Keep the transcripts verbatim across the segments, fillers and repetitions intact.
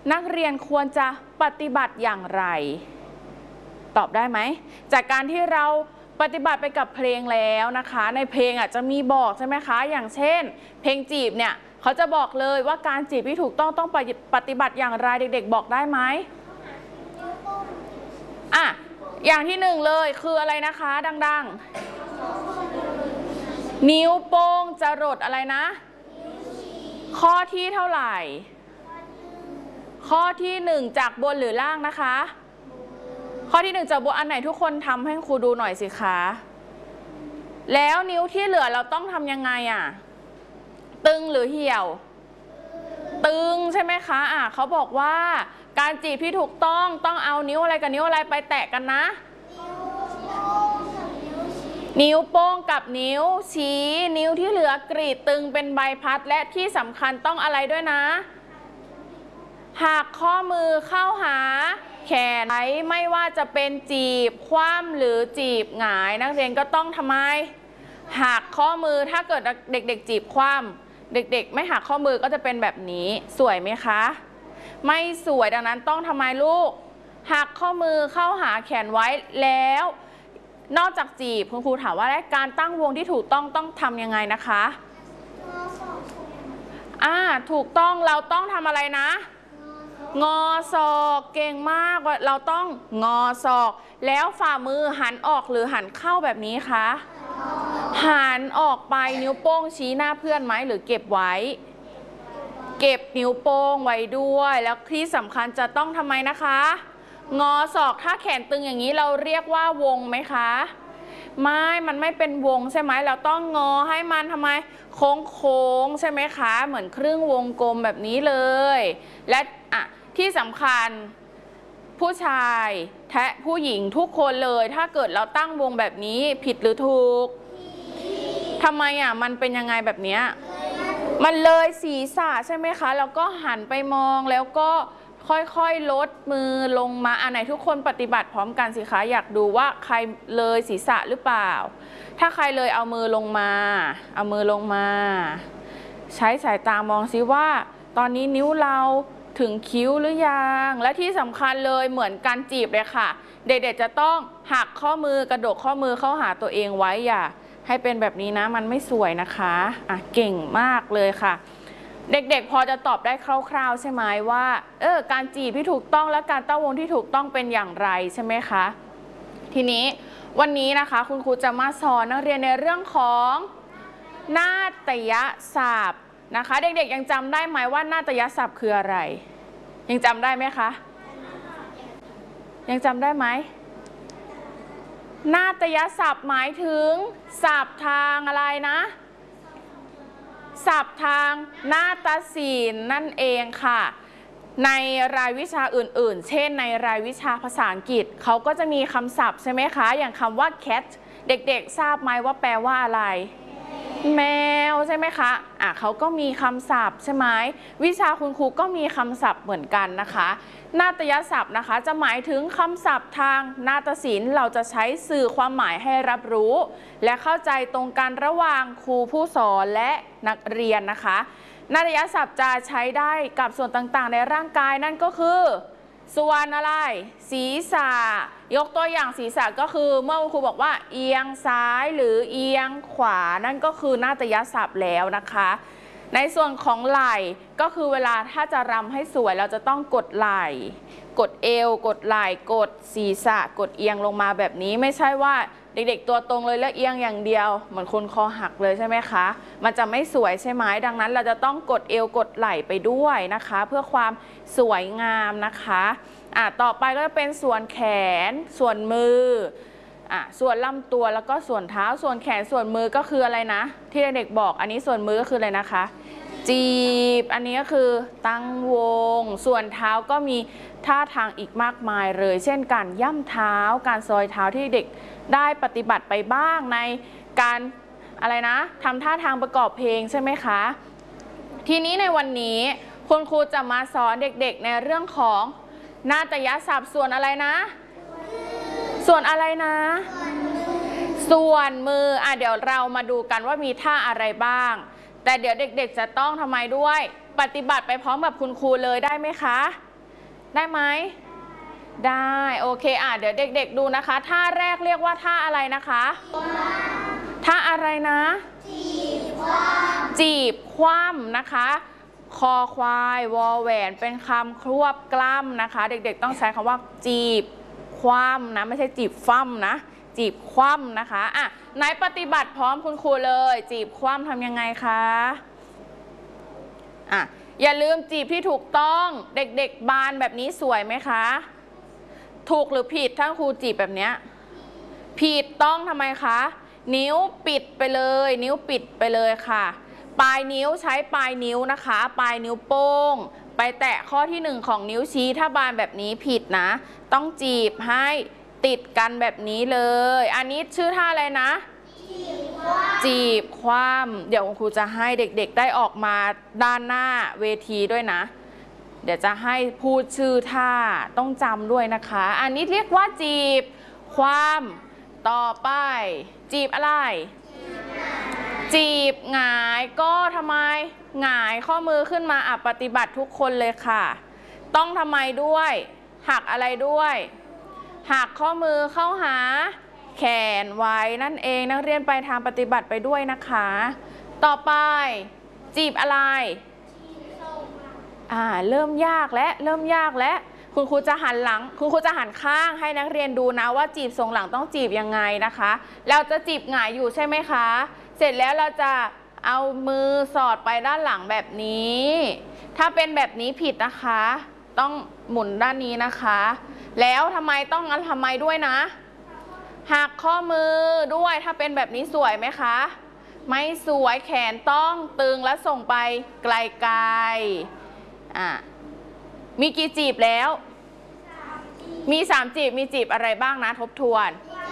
นักเรียนควรจะปฏิบัติอย่างไรตอบได้ไหมจากการที่เราปฏิบัติไปกับเพลงแล้วนะคะในเพลงอาจจะมีบอกใช่ไหมคะอย่างเช่นเพลงจีบเนี่ยเขาจะบอกเลยว่าการจีบที่ถูกต้องต้องปฏิบัติอย่างไรเด็กๆบอกได้ไหมอ่ะอย่างที่หนึ่งเลยคืออะไรนะคะดังๆนิ้วโป้งจรดอะไรนะข้อที่เท่าไหร่ข้อที่หนึ่งจากบนหรือล่างนะคะข้อที่หนึ่งจากบนอันไหนทุกคนทำให้ครูดูหน่อยสิคะแล้วนิ้วที่เหลือเราต้องทำยังไงอ่ะตึงหรือเหี่ยวตึงใช่ไหมคะอ่ะเขาบอกว่าการจีบที่ถูกต้องต้องเอานิ้วอะไรกับนิ้วอะไรไปแตะกันนะนิ้วโป้งกับนิ้วชี้นิ้วที่เหลือกรีดตึงเป็นใบพัดและที่สำคัญต้องอะไรด้วยนะหักข้อมือเข้าหาแขนไม่ว่าจะเป็นจีบคว่ำหรือจีบหงายนักเรียนก็ต้องทำไมหักข้อมือถ้าเกิดเด็กๆจีบคว่ำเด็กๆไม่หักข้อมือก็จะเป็นแบบนี้สวยไหมคะไม่สวยดังนั้นต้องทำไมลูกหักข้อมือเข้าหาแขนไว้แล้วนอกจากจีบคุณครูถามว่าการตั้งวงที่ถูกต้องต้องทำยังไงนะคะอ่าถูกต้องเราต้องทำอะไรนะงอศอกเก่งมากเราต้องงอศอกแล้วฝ่ามือหันออกหรือหันเข้าแบบนี้คะหันออกไปนิ้วโป้งชี้หน้าเพื่อนไหมหรือเก็บไว้เก็บนิ้วโป้งไว้ด้วยแล้วที่สำคัญจะต้องทำไมนะคะงอศอกถ้าแขนตึงอย่างนี้เราเรียกว่าวงไหมคะไม่มันไม่เป็นวงใช่ไหมเราต้องงอให้มันทำไมโค้งโค้งใช่ไหมคะเหมือนครึ่งวงกลมแบบนี้เลยและอ่ะที่สำคัญผู้ชายแทะผู้หญิงทุกคนเลยถ้าเกิดเราตั้งวงแบบนี้ผิดหรือถูกทำไมอ่ะมันเป็นยังไงแบบนี้มันเลยศีรษะใช่ไหมคะแล้วก็หันไปมองแล้วก็ค่อยๆลดมือลงมาอันไหนทุกคนปฏิบัติพร้อมกันสิคะอยากดูว่าใครเลยศีรษะหรือเปล่าถ้าใครเลยเอามือลงมาเอามือลงมาใช้สายตามองซิว่าตอนนี้นิ้วเราถึงคิ้วหรือยังและที่สำคัญเลยเหมือนการจีบเลยค่ะเด็กๆจะต้องหักข้อมือกระดกข้อมือเข้าหาตัวเองไว้อย่าให้เป็นแบบนี้นะมันไม่สวยนะคะอ่ะเก่งมากเลยค่ะเด็กๆพอจะตอบได้คร่าวๆใช่ไหมว่าเออการจีบที่ถูกต้องและการตั้งวงที่ถูกต้องเป็นอย่างไรใช่ไหมคะทีนี้วันนี้นะคะคุณครูจะมาสอนนักเรียนในเรื่องของนาฏยศัพท์นะคะเด็กๆยังจำได้ไหมว่านาฏยศัพท์คืออะไรยังจำได้ไหมคะยังจำได้ไหมนาฏยศัพท์หมายถึงศัพท์ทางอะไรนะศัพท์ทางนาฏศิลป์นั่นเองค่ะในรายวิชาอื่นๆเช่นในรายวิชาภาษาอังกฤษเขาก็จะมีคำศัพท์ใช่ไหมคะอย่างคำว่า cat เด็กๆทราบไหมว่าแปลว่าอะไรแมวใช่ไหมคะอ่ะเขาก็มีคำศัพท์ใช่ไหมวิชาคุณครูก็มีคำศัพท์เหมือนกันนะคะนาฏยศัพท์นะคะจะหมายถึงคำศัพท์ทางนาฏศิลป์เราจะใช้สื่อความหมายให้รับรู้และเข้าใจตรงกันระหว่างครูผู้สอนและนักเรียนนะคะนาฏยศัพท์จะใช้ได้กับส่วนต่างๆในร่างกายนั่นก็คือส่วนอะไรศีรษะยกตัวอย่างศีรษะก็คือเมื่อครูบอกว่าเอียงซ้ายหรือเอียงขวานั่นก็คือนาฏยศัพท์แล้วนะคะในส่วนของไหล่ก็คือเวลาถ้าจะรำให้สวยเราจะต้องกดไหล่กดเอวกดไหล่กดศีรษะกดเอียงลงมาแบบนี้ไม่ใช่ว่าเด็กๆตัวตรงเลยแล้วเอียงอย่างเดียวเหมือนคนคอหักเลยใช่ไหมคะมันจะไม่สวยใช่ไหมดังนั้นเราจะต้องกดเอวกดไหล่ไปด้วยนะคะเพื่อความสวยงามนะคะอ่ะต่อไปก็จะเป็นส่วนแขนส่วนมืออ่ะส่วนลำตัวแล้วก็ส่วนเท้าส่วนแขนส่วนมือก็คืออะไรนะที่เด็กๆบอกอันนี้ส่วนมือก็คืออะไรนะคะจีบอันนี้ก็คือตั้งวงส่วนเท้าก็มีท่าทางอีกมากมายเลยเช่นการย่ำเท้าการซอยเท้าที่เด็กได้ปฏิบัติไปบ้างในการอะไรนะทำท่าทางประกอบเพลงใช่ไหมคะทีนี้ในวันนี้คุณครูจะมาสอนเด็กๆในเรื่องของนาฏยศัพท์ส่วนอะไรนะส่วนอะไรนะส่วนมืออ่ะเดี๋ยวเรามาดูกันว่ามีท่าอะไรบ้างแต่เดี๋ยวเด็กๆจะต้องทำไมด้วยปฏิบัติไปพร้อมกับคุณครูเลยได้ไหมคะได้ไหมได้โอเคอ่ะเดี๋ยวเด็กๆดูนะคะท่าแรกเรียกว่าท่าอะไรนะคะท่าอะไรนะจีบคว่ำจีบคว่ำนะคะคอควายวอแหวนเป็นคำควบกล้ำนะคะเด็กๆต้องใช้คำว่าจีบคว่ำนะไม่ใช่จีบฟั่มนะจีบคว่ำนะคะอ่ะไหนปฏิบัติพร้อมคุณครูเลยจีบคว่ำทำยังไงคะอ่ะอย่าลืมจีบที่ถูกต้องเด็กๆบานแบบนี้สวยไหมคะถูกหรือผิดถ้าครูจีบแบบเนี้ยผิดต้องทำไมคะนิ้วปิดไปเลยนิ้วปิดไปเลยค่ะปลายนิ้วใช้ปลายนิ้วนะคะปลายนิ้วโป้งไปแตะข้อที่หนึ่งของนิ้วชี้ถ้าบานแบบนี้ผิดนะต้องจีบให้ติดกันแบบนี้เลยอันนี้ชื่อท่าอะไรนะจีบคว่ำเดี๋ยวครูจะให้เด็กๆได้ออกมาด้านหน้าเวทีด้วยนะเดี๋ยวจะให้พูดชื่อท่าต้องจำด้วยนะคะอันนี้เรียกว่าจีบคว่ำต่อไปจีบอะไรจีบหงายก็ทำไมหงายข้อมือขึ้นมาอ่ะปฏิบัติทุกคนเลยค่ะต้องทำไมด้วยหักอะไรด้วยหักข้อมือเข้าหาแขนไว้นั่นเองนักเรียนไปทางปฏิบัติไปด้วยนะคะต่อไปจีบอะไรอ่าเริ่มยากและเริ่มยากและคุณครูจะหันหลังคุณครูจะหันข้างให้นักเรียนดูนะว่าจีบทรงหลังต้องจีบยังไงนะคะเราจะจีบหงายอยู่ใช่ไหมคะเสร็จแล้วเราจะเอามือสอดไปด้านหลังแบบนี้ถ้าเป็นแบบนี้ผิดนะคะต้องหมุนด้านนี้นะคะแล้วทำไมต้องทำไมด้วยนะหักข้อมือด้วยถ้าเป็นแบบนี้สวยไหมคะไม่สวยแขนต้องตึงและส่งไปไกลๆอ่ะมีกี่จีบแล้วมีสามจีบมีจีบอะไรบ้างนะทบทวน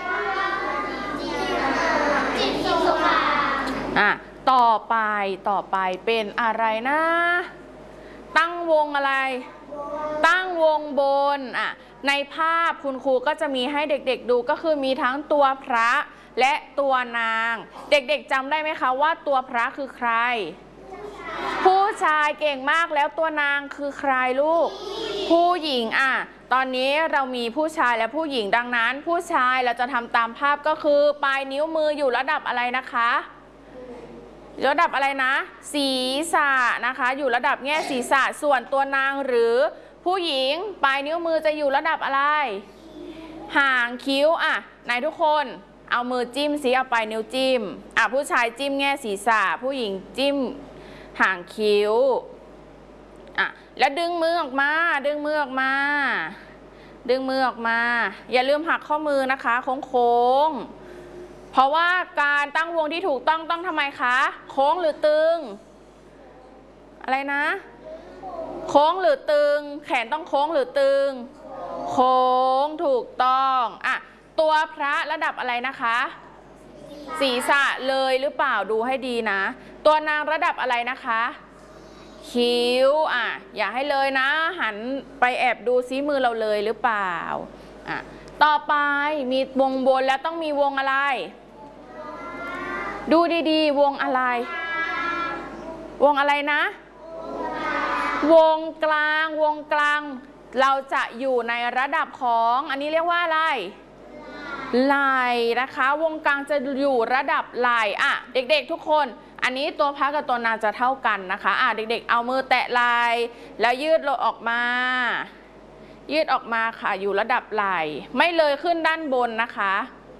จีบทรงหลังอ่ะต่อไปต่อไปเป็นอะไรนะตั้งวงอะไรตั้งวงบนอ่ะในภาพคุณครูก็จะมีให้เด็กๆดูก็คือมีทั้งตัวพระและตัวนางเด็กๆจำได้ไหมคะว่าตัวพระคือใครผู้ชายเก่งมากแล้วตัวนางคือใครลูกผู้หญิงอ่ะตอนนี้เรามีผู้ชายและผู้หญิงดังนั้นผู้ชายเราจะทำตามภาพก็คือปลายนิ้วมืออยู่ระดับอะไรนะคะระดับอะไรนะศีรษะนะคะอยู่ระดับแง่ศีรษะส่วนตัวนางหรือผู้หญิงปลายนิ้วมือจะอยู่ระดับอะไรห่างคิ้วอ่ะไหนทุกคนเอามือจิ้มสิเอาปลายนิ้วจิ้มอ่ะผู้ชายจิ้มแง่ศีรษะผู้หญิงจิ้มห่างคิ้วอ่ะแล้วดึงมือออกมาดึงมือออกมาดึงมือออกมาอย่าลืมหักข้อมือนะคะโค้งๆเพราะว่าการตั้งวงที่ถูกต้องต้องทำไมคะโค้งหรือตึงอะไรนะโค้งหรือตึงแขนต้องโค้งหรือตึงโค้งถูกต้องอ่ะตัวพระระดับอะไรนะคะศีรษะเลยหรือเปล่าดูให้ดีนะตัวนางระดับอะไรนะคะคิ้วอ่ะอย่าให้เลยนะหันไปแอบดูซิมือเราเลยหรือเปล่าอ่ะต่อไปมีวงบนแล้วต้องมีวงอะไรดูดีๆวงอะไรวงอะไรนะวงกลางวงกลางเราจะอยู่ในระดับของอันนี้เรียกว่าอะไรไหล่นะคะวงกลางจะอยู่ระดับไหล่อ่ะเด็กๆทุกคนอันนี้ตัวพระกับตัวนางจะเท่ากันนะคะอ่ะเด็กๆเอามือแตะไหล่แล้วยืดลงออกมายืดออกมาค่ะอยู่ระดับไหล่ไม่เลยขึ้นด้านบนนะคะ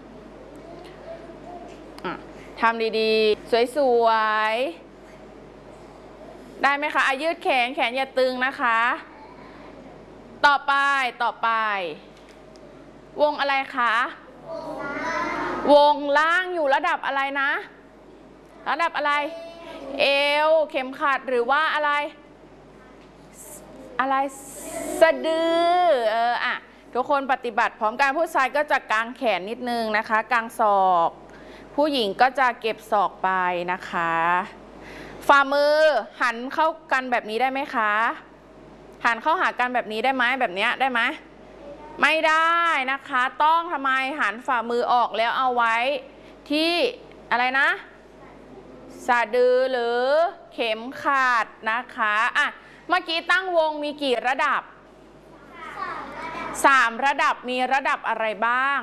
อ่ะทำดีๆสวยๆได้ไหมคะอ่ะยืดแขนแขนอย่าตึงนะคะต่อไปต่อไปวงอะไรคะวงล่างอยู่ระดับอะไรนะระดับอะไรเอวเข็มขัดหรือว่าอะไรอะไรสะดือเอออ่ะทุกคนปฏิบัติพร้อมกันผู้ชายก็จะกางแขนนิดนึงนะคะกางศอกผู้หญิงก็จะเก็บศอกไปนะคะฝ่ามือหันเข้ากันแบบนี้ได้ไหมคะหันเข้าหากันแบบนี้ได้ไหมแบบนี้ได้ไหมไม่ได้นะคะต้องทำไมหันฝ่ามือออกแล้วเอาไว้ที่อะไรนะสะดือหรือเข็มขัดนะคะอ่ะเมื่อกี้ตั้งวงมีกี่ระดับสามระดับมีระดับอะไรบ้าง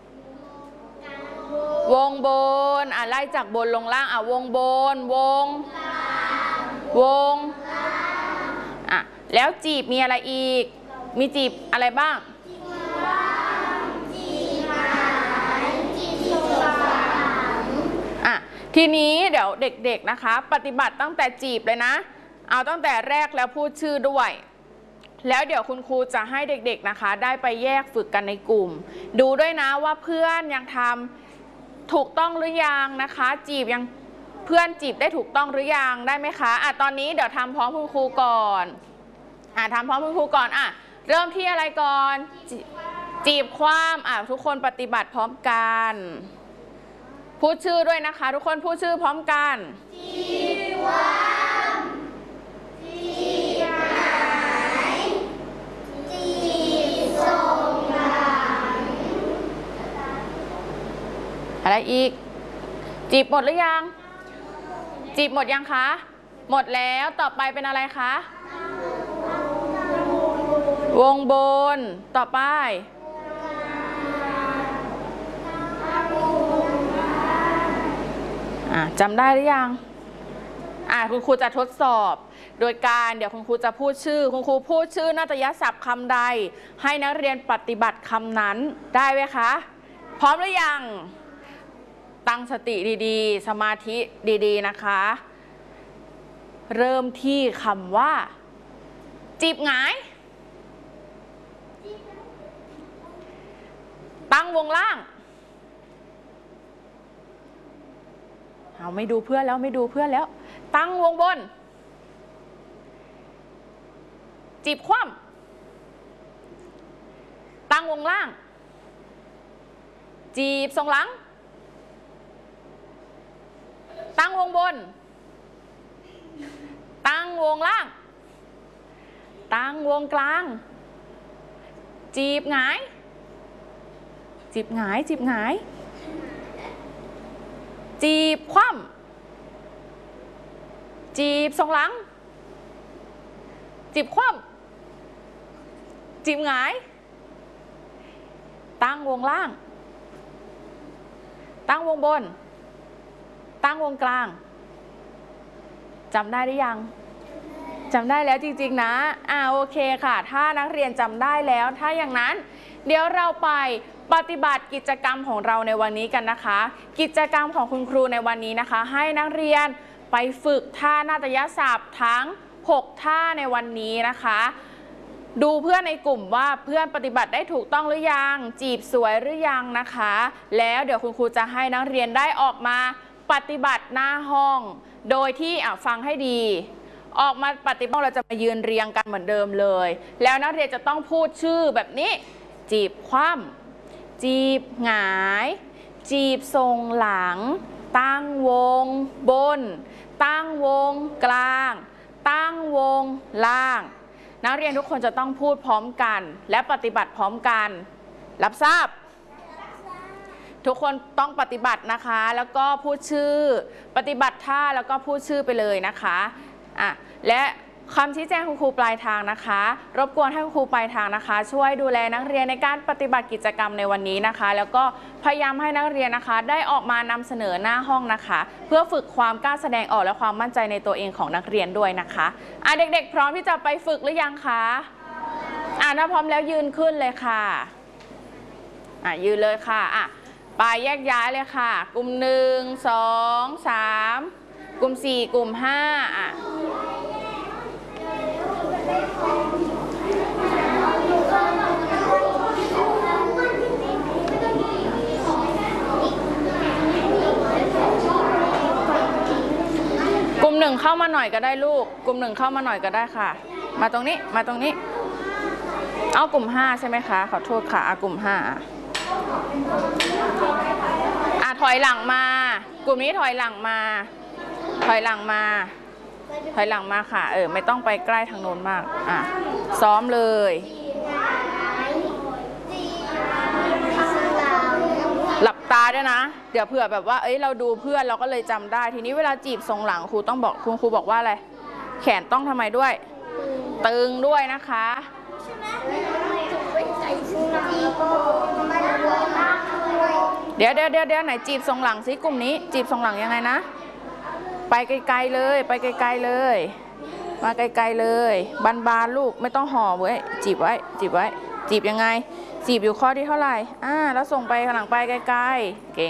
วงบนอ่ะไล่จากบนลงล่างอ่ะวงบนวงวงอ่ะแล้วจีบมีอะไรอีกมีจีบอะไรบ้างอ่ะทีนี้เดี๋ยวเด็กๆนะคะปฏิบัติตั้งแต่จีบเลยนะเอาตั้งแต่แรกแล้วพูดชื่อด้วยแล้วเดี๋ยวคุณครูจะให้เด็กๆนะคะได้ไปแยกฝึกกันในกลุ่มดูด้วยนะว่าเพื่อนยังทำถูกต้องหรือยังนะคะจีบยังเพื่อนจีบได้ถูกต้องหรือยังได้ไหมคะอ่ะตอนนี้เดี๋ยวทำพร้อมคุณครูก่อนอ่ะทำพร้อมคุณครูก่อนอ่ะเริ่มที่อะไรก่อนจจีบความอ่ะทุกคนปฏิบัติพร้อมกันพูดชื่อด้วยนะคะทุกคนพูดชื่อพร้อมกันจีบความจีบหายจีบส่งหลังอะไรอีกจีบหมดหรือยังจีบหมดยังคะหมดแล้วต่อไปเป็นอะไรคะวงบนต่อไปจำได้หรือยังอ่าคุณครูจะทดสอบโดยการเดี๋ยวคุณครูจะพูดชื่อคุณครูพูดชื่อนาฏยศัพท์คำใดให้นักเรียนปฏิบัติคำนั้นได้ไหมคะพร้อมหรือยังตั้งสติดีๆสมาธิดีๆนะคะเริ่มที่คำว่าจีบหงายตั้งวงล่างเอาไม่ดูเพื่อนแล้วไม่ดูเพื่อนแล้วตั้งวงบนจีบคว่ำตั้งวงล่างจีบทรงหลังตั้งวงบนตั้งวงล่างตั้งวงกลางจีบหงายจีบหงายจีบหงายจีบคว่ำจีบทรงหลังจีบคว่ำจีบหงายตั้งวงล่างตั้งวงบนตั้งวงกลางจำได้หรือยังจำได้แล้วจริงๆนะอ่าโอเคค่ะถ้านักเรียนจำได้แล้วถ้าอย่างนั้นเดี๋ยวเราไปปฏิบัติกิจกรรมของเราในวันนี้กันนะคะกิจกรรมของคุณครูในวันนี้นะคะให้นักเรียนไปฝึกท่านาฏยศัพท์ทั้งหกท่าในวันนี้นะคะดูเพื่อนในกลุ่มว่าเพื่อนปฏิบัติได้ถูกต้องหรือยังจีบสวยหรือยังนะคะแล้วเดี๋ยวคุณครูจะให้นักเรียนได้ออกมาปฏิบัติหน้าห้องโดยที่อ่ะฟังให้ดีออกมาปฏิบัติเราจะมายืนเรียงกันเหมือนเดิมเลยแล้วนักเรียนจะต้องพูดชื่อแบบนี้จีบคว่ำจีบหงายจีบทรงหลังตั้งวงบนตั้งวงกลางตั้งวงล่างนักเรียนทุกคนจะต้องพูดพร้อมกันและปฏิบัติพร้อมกันรับทราบทุกคนต้องปฏิบัตินะคะแล้วก็พูดชื่อปฏิบัติท่าแล้วก็พูดชื่อไปเลยนะคะอ่ะและคำชี้แจงคุณครูปลายทางนะคะรบกวนให้คุณครูปลายทางนะคะช่วยดูแลนักเรียนในการปฏิบัติกิจกรรมในวันนี้นะคะแล้วก็พยายามให้นักเรียนนะคะได้ออกมานำเสนอหน้าห้องนะคะเพื่อฝึกความกล้าแสดงออกและความมั่นใจในตัวเองของนักเรียนด้วยนะคะอ่ะเด็กๆพร้อมที่จะไปฝึกหรือยังคะอ่ะถ้าพร้อมแล้วยืนขึ้นเลยค่ะอ่ะยืนเลยค่ะอ่ะไปแยกย้ายเลยค่ะกลุ่มหนึ่งสองสามกลุ่มสี่กลุ่มห้าอ่ะกลุ่มหนึ่งเข้ามาหน่อยก็ได้ลูกกลุ่มหนึ่งเข้ามาหน่อยก็ได้ค่ะมาตรงนี้มาตรงนี้เอากลุ่มห้าใช่ไหมคะขอโทษค่ะกลุ่มห้าอ่ะถอยหลังมากลุ่มนี้ถอยหลังมาถอยหลังมาถอยหลังมาค่ะเออไม่ต้องไปใกล้ทางโน้นมากอ่ะซ้อมเลยหลับตาด้วยนะเดี๋ยวเผื่อแบบว่าเอ้ยเราดูเพื่อนเราก็เลยจำได้ทีนี้เวลาจีบทรงหลังครูต้องบอกคุณครูบอกว่าอะไรแขนต้องทำไมด้วยตึงด้วยนะคะเดี๋ยวเดี๋ยวเดี๋ยวเดี๋ยวไหนจีบทรงหลังสิกลุ่มนี้จีบทรงหลังยังไงนะไปไกลๆเลยไปไกลๆเลยมาไกลๆเลยบานๆลูกไม่ต้องห่อไว้จีบไว้จีบไว้จีบยังไงจีบอยู่ข้อที่เท่าไหร่อ่าแล้วส่งไปข้างหลังไปไกลๆเก่ง